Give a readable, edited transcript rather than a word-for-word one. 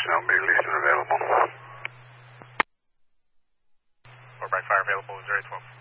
personnel, Big Legion available. 4 by fire available, 012.